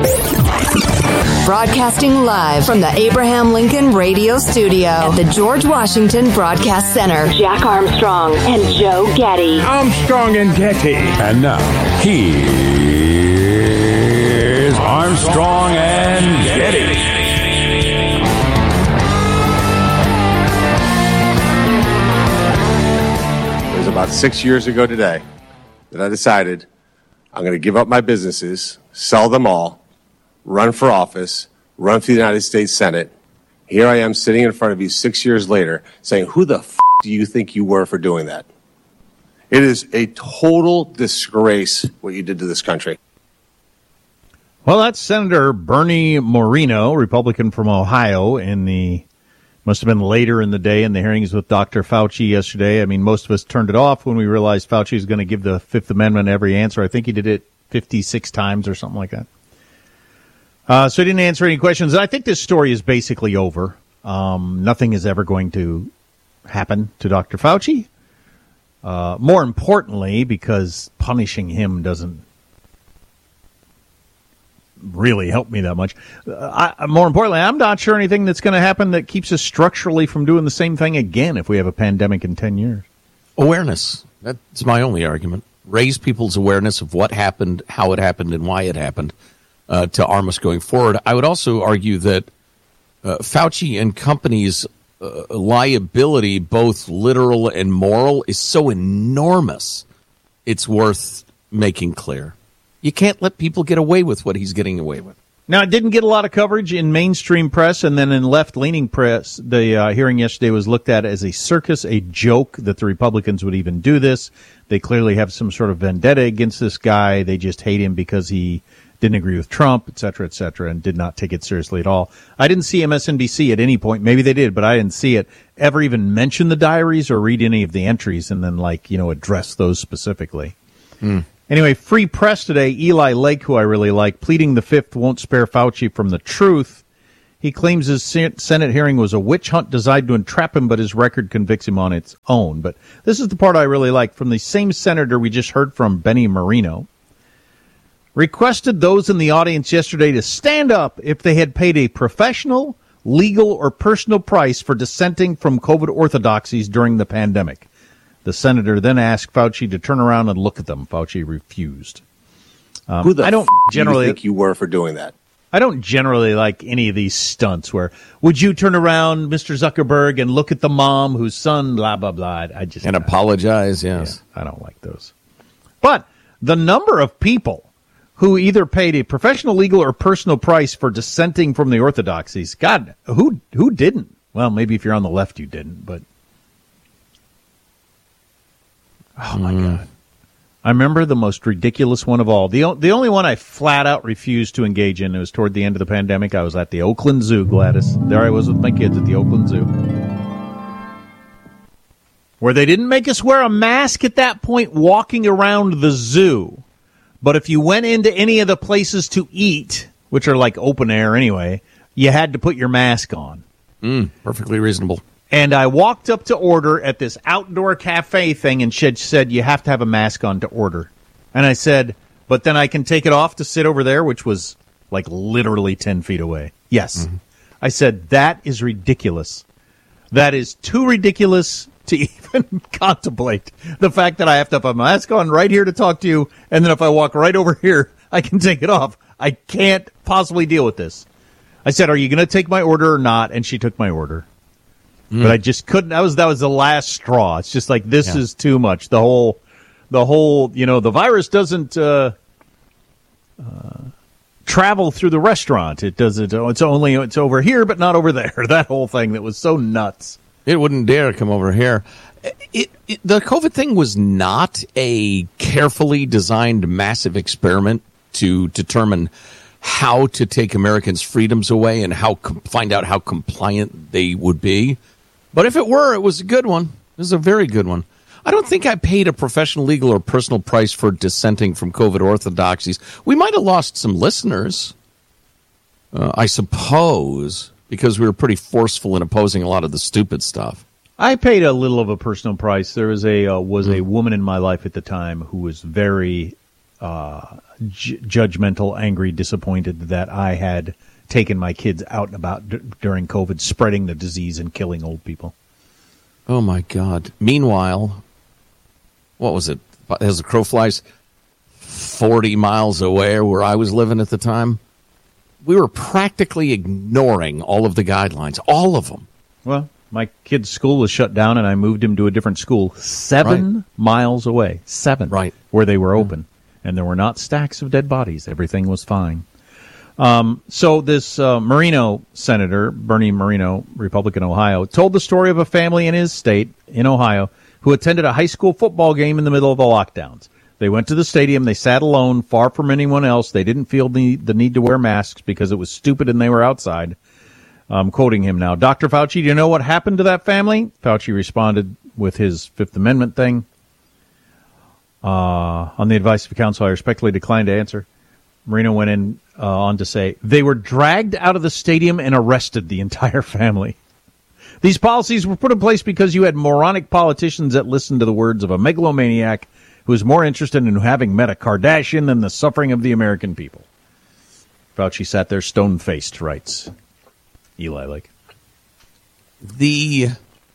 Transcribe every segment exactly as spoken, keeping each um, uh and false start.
Broadcasting live from the Abraham Lincoln Radio Studio at the George Washington Broadcast Center. Jack Armstrong and Joe Getty. Armstrong and Getty. And now, here's Armstrong and Getty. It was about six years ago today that I decided I'm going to give up my businesses, sell them all, run for office, run for the United States Senate. Here I am sitting in front of you six years later saying, who the f*** do you think you were for doing that? It is a total disgrace what you did to this country. Well, that's Senator Bernie Moreno, Republican from Ohio, in the, must have been later in the day in the hearings with Doctor Fauci yesterday. I mean, most of us turned it off when we realized Fauci was going to give the Fifth Amendment every answer. I think he did it fifty-six times or something like that. Uh, so he didn't answer any questions. I think this story is basically over. Um, nothing is ever going to happen to Doctor Fauci. Uh, more importantly, because punishing him doesn't really help me that much. Uh, I, more importantly, I'm not sure anything that's going to happen that keeps us structurally from doing the same thing again if we have a pandemic in ten years. Awareness. That's my only argument. Raise people's awareness of what happened, how it happened, and why it happened. Uh, to arm us going forward. I would also argue that uh, Fauci and company's uh, liability, both literal and moral, is so enormous, it's worth making clear. You can't let people get away with what he's getting away with. Now, it didn't get a lot of coverage in mainstream press, and then in left-leaning press, the uh, hearing yesterday was looked at as a circus, a joke that the Republicans would even do this. They clearly have some sort of vendetta against this guy. They just hate him because he didn't agree with Trump, et cetera, et cetera, and did not take it seriously at all. I didn't see M S N B C at any point, maybe they did, but I didn't see it, ever even mention the diaries or read any of the entries and then, like, you know, address those specifically. Mm. Anyway, Free Press today, Eli Lake, who I really like, pleading the Fifth won't spare Fauci from the truth. He claims his Senate hearing was a witch hunt designed to entrap him, but his record convicts him on its own. But this is the part I really like. From the same senator we just heard from, Benny Moreno, requested those in the audience yesterday to stand up if they had paid a professional, legal, or personal price for dissenting from COVID orthodoxies during the pandemic. The senator then asked Fauci to turn around and look at them. Fauci refused. Um, Who the I don't f- generally do you think you were for doing that? I don't generally like any of these stunts where, would you turn around, Mister Zuckerberg, and look at the mom whose son, blah, blah, blah. I just And apologize, yes. Yeah, I don't like those. But the number of people who either paid a professional, legal, or personal price for dissenting from the orthodoxies. God, who who didn't? Well, maybe if you're on the left, you didn't, but oh my mm. God. I remember the most ridiculous one of all. The, the only one I flat out refused to engage in. It was toward the end of the pandemic. I was at the Oakland Zoo, Gladys. There I was with my kids at the Oakland Zoo, where they didn't make us wear a mask at that point walking around the zoo. But if you went into any of the places to eat, which are like open air anyway, you had to put your mask on. Mm, perfectly reasonable. And I walked up to order at this outdoor cafe thing, and she said, you have to have a mask on to order. And I said, but then I can take it off to sit over there, which was like literally ten feet away. Yes. Mm-hmm. I said, that is ridiculous. That is too ridiculous to even contemplate the fact that I have to have a mask on right here to talk to you, and then if I walk right over here, I can take it off. I can't possibly deal with this. I said, are you going to take my order or not? And she took my order. Mm. But I just couldn't. That was that was the last straw. It's just like, this yeah. is too much. The whole, the whole, you know, the virus doesn't uh, uh, travel through the restaurant. It doesn't. It's only, it's over here, but not over there. That whole thing that was so nuts. It wouldn't dare come over here. It, it, the COVID thing was not a carefully designed massive experiment to determine how to take Americans' freedoms away and how com- find out how compliant they would be. But if it were, it was a good one. It was a very good one. I don't think I paid a professional, legal, or personal price for dissenting from COVID orthodoxies. We might have lost some listeners, uh, I suppose, because we were pretty forceful in opposing a lot of the stupid stuff. I paid a little of a personal price. There was a uh, was a woman in my life at the time who was very uh, j- judgmental, angry, disappointed that I had taken my kids out and about d- during COVID, spreading the disease and killing old people. Oh, my God. Meanwhile, what was it? As the crow flies, forty miles away where I was living at the time, we were practically ignoring all of the guidelines, all of them. Well, my kid's school was shut down, and I moved him to a different school seven right. miles away, seven, right. where they were open, and there were not stacks of dead bodies. Everything was fine. Um, so this uh, Marino senator, Bernie Marino, Republican, Ohio, told the story of a family in his state, in Ohio, who attended a high school football game in the middle of the lockdowns. They went to the stadium. They sat alone, far from anyone else. They didn't feel the, the need to wear masks because it was stupid and they were outside. I'm quoting him now. Doctor Fauci, do you know what happened to that family? Fauci responded with his Fifth Amendment thing. Uh, on the advice of counsel, I respectfully declined to answer. Marino went in uh, on to say, they were dragged out of the stadium and arrested, the entire family. These policies were put in place because you had moronic politicians that listened to the words of a megalomaniac who is more interested in having met a Kardashian than the suffering of the American people. Fauci sat there stone-faced, writes Eli Lake. The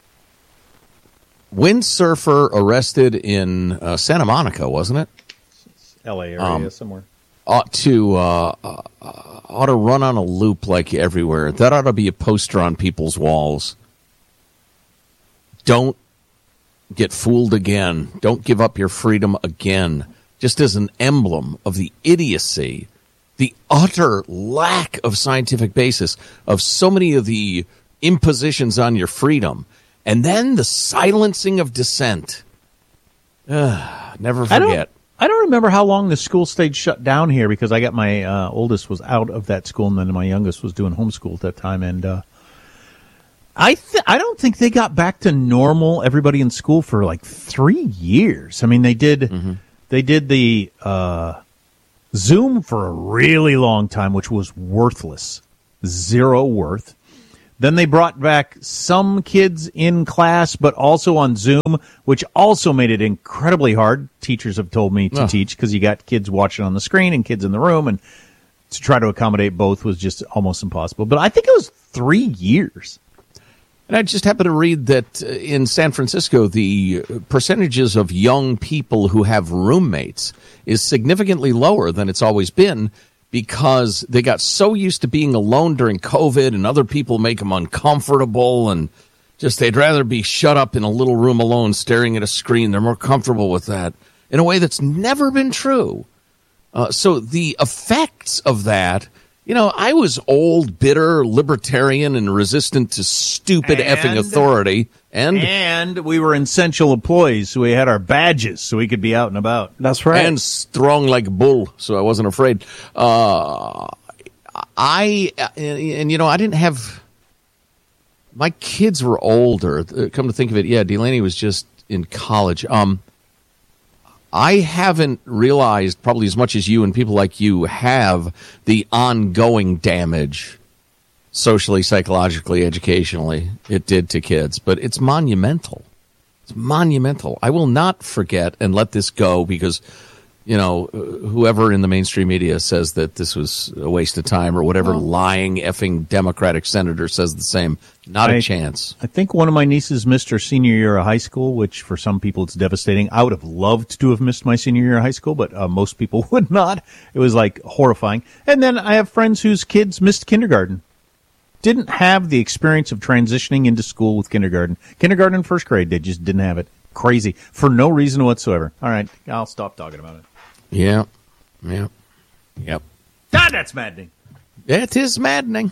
windsurfer arrested in uh, Santa Monica, wasn't it? L A area um, somewhere. Ought to uh, uh, ought to run on a loop like everywhere. That ought to be a poster on people's walls. Don't get fooled again. Don't give up your freedom again. Just as an emblem of the idiocy, the utter lack of scientific basis of so many of the impositions on your freedom, and then the silencing of dissent. Ugh, never forget. I don't, I don't remember how long the school stayed shut down here because I got my uh, oldest was out of that school and then my youngest was doing homeschool at that time. And uh, I th- I don't think they got back to normal, everybody in school, for like three years. I mean, they did, mm-hmm. they did the... Uh, Zoom for a really long time, which was worthless, zero worth. Then they brought back some kids in class, but also on Zoom, which also made it incredibly hard. Teachers have told me to oh. teach because you got kids watching on the screen and kids in the room, and to try to accommodate both was just almost impossible. But I think it was three years. And I just happened to read that in San Francisco, the percentages of young people who have roommates is significantly lower than it's always been because they got so used to being alone during COVID and other people make them uncomfortable and just they'd rather be shut up in a little room alone staring at a screen. They're more comfortable with that in a way that's never been true. Uh, so the effects of that... You know, I was old, bitter, libertarian, and resistant to stupid and, effing authority. And and we were essential employees, so we had our badges, so we could be out and about. That's right. And strong like a bull, so I wasn't afraid. Uh, I, and, and, you know, I didn't have... My kids were older. Come to think of it, yeah, Delaney was just in college. Um, I haven't realized, probably as much as you and people like you have, the ongoing damage socially, psychologically, educationally it did to kids. But it's monumental. It's monumental. I will not forget and let this go because, you know, whoever in the mainstream media says that this was a waste of time or whatever oh. lying effing Democratic senator says the same. Not I, a chance. I think one of my nieces missed her senior year of high school, which for some people it's devastating. I would have loved to have missed my senior year of high school, but uh, most people would not. It was like horrifying. And then I have friends whose kids missed kindergarten. Didn't have the experience of transitioning into school with kindergarten. Kindergarten and first grade, they just didn't have it. Crazy. For no reason whatsoever. All right, I'll stop talking about it. Yeah. Yeah. Yep. God, that's maddening. It is maddening.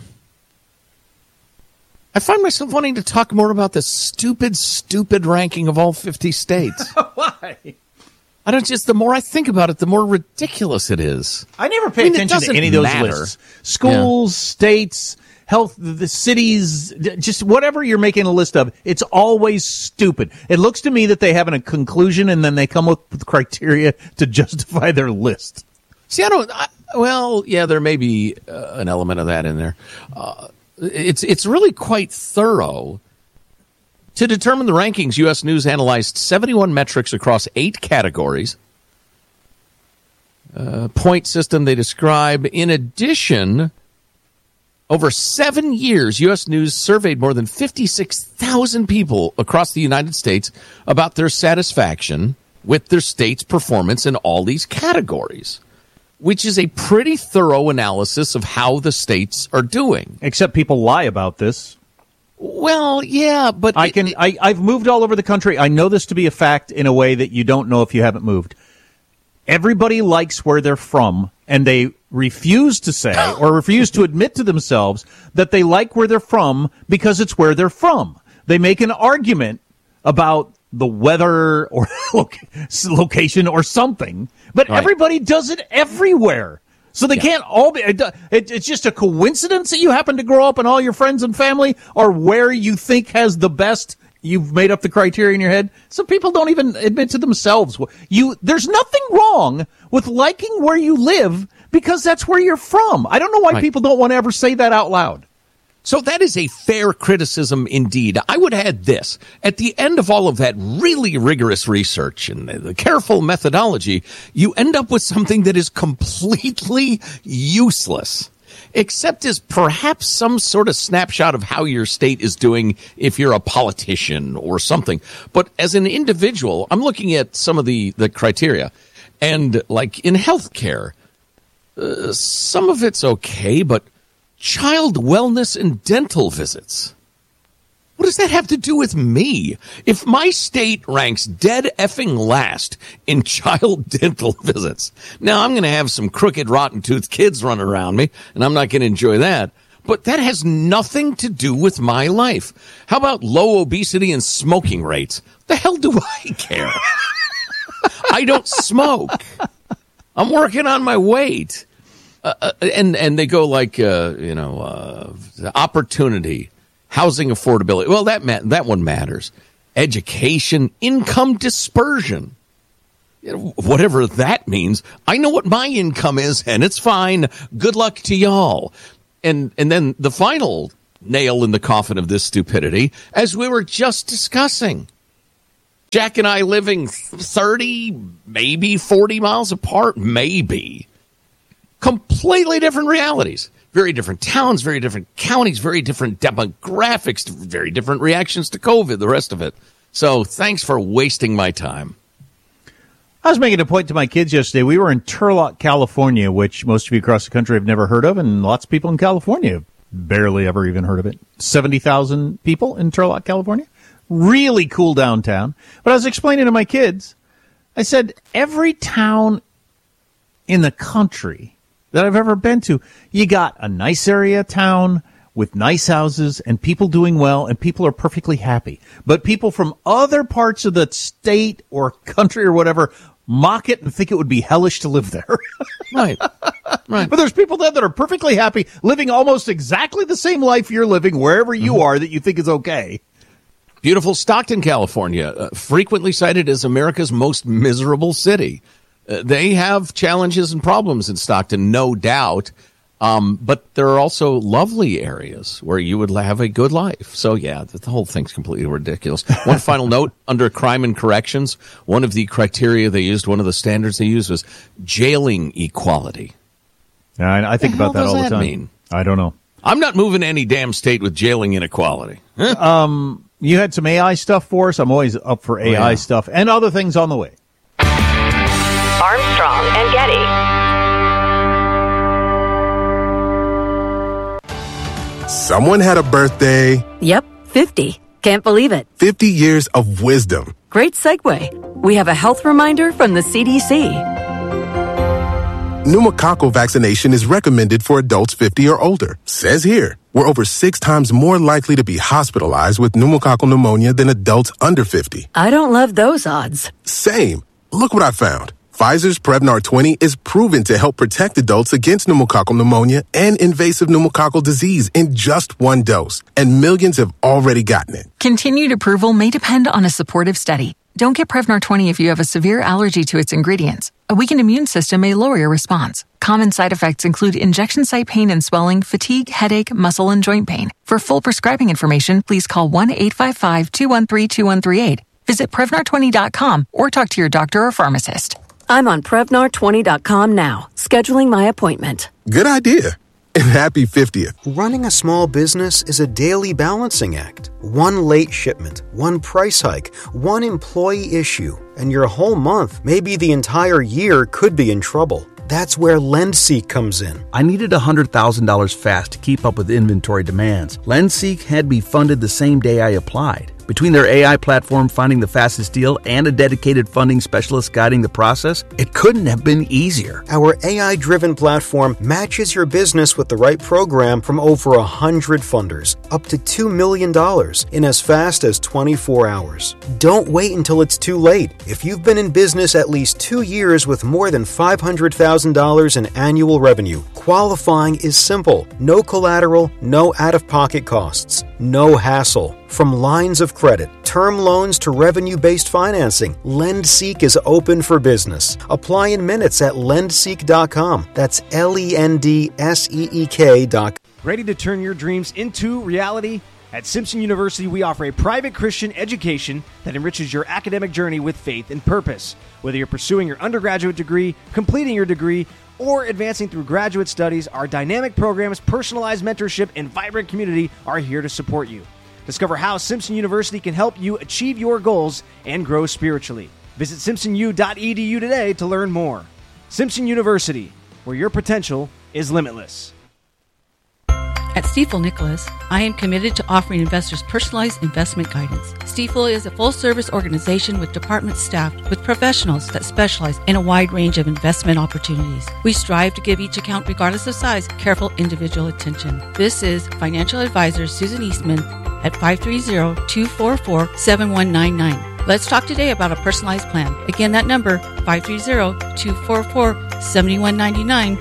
I find myself wanting to talk more about the stupid, stupid ranking of all fifty states. Why? I don't just, the more I think about it, the more ridiculous it is. I never pay I mean, attention to any of those matter. lists. Schools, yeah. states, health, the cities, just whatever you're making a list of, it's always stupid. It looks to me that they have a conclusion and then they come up with criteria to justify their list. See, I don't, I, well, yeah, there may be uh, an element of that in there. Uh, It's it's really quite thorough. To determine the rankings, U S News analyzed seventy-one metrics across eight categories. uh, point system they describe. In addition, over seven years, U S News surveyed more than fifty-six thousand people across the United States about their satisfaction with their state's performance in all these categories, which is a pretty thorough analysis of how the states are doing. Except people lie about this. Well, yeah, but I it, can. I, I've moved all over the country. I know this to be a fact in a way that you don't know if you haven't moved. Everybody likes where they're from, and they refuse to say or refuse to admit to themselves that they like where they're from because it's where they're from. They make an argument about the weather or location or something, but right. Everybody does it everywhere. So they yeah. can't all be, it, it, it's just a coincidence that you happen to grow up and all your friends and family are where you think has the best. You've made up the criteria in your head. Some people don't even admit to themselves. You, there's nothing wrong with liking where you live because that's where you're from. I don't know why right. people don't want to ever say that out loud. So that is a fair criticism indeed. I would add this. At the end of all of that really rigorous research and the careful methodology, you end up with something that is completely useless, except as perhaps some sort of snapshot of how your state is doing if you're a politician or something. But as an individual, I'm looking at some of the, the criteria. And like in healthcare, uh, some of it's okay, but child wellness and dental visits. What does that have to do with me? If my state ranks dead effing last in child dental visits, now I'm going to have some crooked, rotten-toothed kids run around me, and I'm not going to enjoy that. But that has nothing to do with my life. How about low obesity and smoking rates? The hell do I care? I don't smoke. I'm working on my weight. Uh, and and they go like, uh, you know, uh, opportunity, housing affordability. Well, that ma- that one matters. Education, income dispersion. You know, whatever that means. I know what my income is, and it's fine. Good luck to y'all. And, and then the final nail in the coffin of this stupidity, as we were just discussing. Jack and I living thirty, maybe forty miles apart, maybe. Completely different realities. Very different towns, very different counties, very different demographics, very different reactions to COVID, the rest of it. So thanks for wasting my time. I was making a point to my kids yesterday. We were in Turlock, California, which most of you across the country have never heard of, and lots of people in California have barely ever even heard of it. seventy thousand people in Turlock, California. Really cool downtown. But I was explaining to my kids, I said, every town in the country that I've ever been to, you got a nice area town with nice houses and people doing well and people are perfectly happy. But people from other parts of the state or country or whatever mock it and think it would be hellish to live there. Right. Right. But there's people there that are perfectly happy living almost exactly the same life you're living wherever you mm-hmm. are that you think is okay. Beautiful Stockton, California, uh, frequently cited as America's most miserable city. Uh, they have challenges and problems in Stockton, no doubt. Um, but there are also lovely areas where you would have a good life. So, yeah, the, the whole thing's completely ridiculous. One final note, under crime and corrections, one of the criteria they used, one of the standards they used was jailing equality. Yeah, I, I think about that all the time. Mean? I don't know. I'm not moving to any damn state with jailing inequality. Huh? Um, you had some A I stuff for us. I'm always up for A I oh, yeah. stuff and other things on the way. Armstrong and Getty. Someone had a birthday. Yep, fifty. Can't believe it. fifty years of wisdom. Great segue. We have a health reminder from the C D C. Pneumococcal vaccination is recommended for adults fifty or older. Says here, we're over six times more likely to be hospitalized with pneumococcal pneumonia than adults under fifty. I don't love those odds. Same. Look what I found. Pfizer's Prevnar twenty is proven to help protect adults against pneumococcal pneumonia and invasive pneumococcal disease in just one dose, and millions have already gotten it. Continued approval may depend on a supportive study. Don't get Prevnar twenty if you have a severe allergy to its ingredients. A weakened immune system may lower your response. Common side effects include injection site pain and swelling, fatigue, headache, muscle, and joint pain. For full prescribing information, please call one eight five five, two one three, two one three eight. Visit Prevnar twenty dot com or talk to your doctor or pharmacist. I'm on Prevnar twenty dot com now, scheduling my appointment. Good idea. And happy fiftieth. Running a small business is a daily balancing act. One late shipment, one price hike, one employee issue, and your whole month, maybe the entire year, could be in trouble. That's where LendSeek comes in. I needed one hundred thousand dollars fast to keep up with inventory demands. LendSeek had me funded the same day I applied. Between their A I platform finding the fastest deal and a dedicated funding specialist guiding the process, it couldn't have been easier. Our A I-driven platform matches your business with the right program from over one hundred funders, up to two million dollars in as fast as twenty-four hours. Don't wait until it's too late. If you've been in business at least two years with more than five hundred thousand dollars in annual revenue, qualifying is simple. No collateral, no out-of-pocket costs, no hassle. From lines of credit, term loans to revenue-based financing, LendSeek is open for business. Apply in minutes at lend seek dot com. That's L E N D S E E K dot com. Ready to turn your dreams into reality? At Simpson University, we offer a private Christian education that enriches your academic journey with faith and purpose. Whether you're pursuing your undergraduate degree, completing your degree, or advancing through graduate studies, our dynamic programs, personalized mentorship, and vibrant community are here to support you. Discover how Simpson University can help you achieve your goals and grow spiritually. Visit simpson u dot e d u today to learn more. Simpson University, where your potential is limitless. At Stifel Nicholas, I am committed to offering investors personalized investment guidance. Stifel is a full-service organization with departments staffed with professionals that specialize in a wide range of investment opportunities. We strive to give each account, regardless of size, careful individual attention. This is financial advisor Susan Eastman at five three zero, two four four, seven one nine nine. Let's talk today about a personalized plan. Again, that number, five three zero, two four four, seven one nine nine.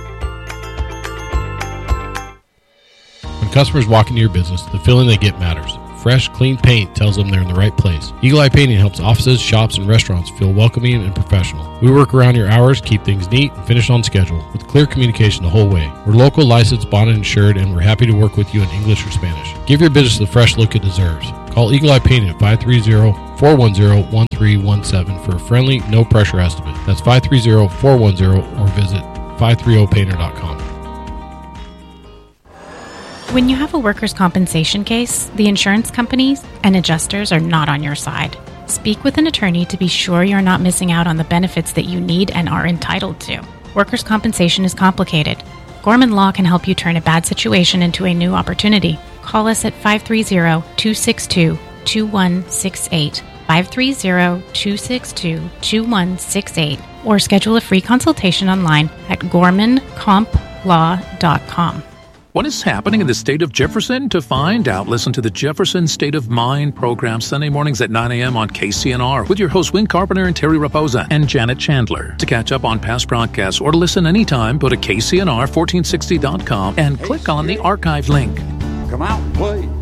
When customers walk into your business, the feeling they get matters. Fresh, clean paint tells them they're in the right place. Eagle Eye Painting helps offices, shops, and restaurants feel welcoming and professional. We work around your hours, keep things neat, and finish on schedule, with clear communication the whole way. We're local, licensed, bonded, insured, and we're happy to work with you in English or Spanish. Give your business the fresh look it deserves. Call Eagle Eye Painting at five three zero, four one zero, one three one seven for a friendly, no-pressure estimate. That's five three zero, four one zero or visit five three zero painter dot com. When you have a workers' compensation case, the insurance companies and adjusters are not on your side. Speak with an attorney to be sure you're not missing out on the benefits that you need and are entitled to. Workers' compensation is complicated. Gorman Law can help you turn a bad situation into a new opportunity. Call us at five three zero, two six two, two one six eight, five three zero, two six two, two one six eight, or schedule a free consultation online at gorman comp law dot com. What is happening in the state of Jefferson? To find out, listen to the Jefferson State of Mind program Sunday mornings at nine a.m. on K C N R with your hosts Win Carpenter and Terry Raposa and Janet Chandler. To catch up on past broadcasts or to listen anytime, go to K C N R fourteen sixty dot com and click on the archive link. Come out and play.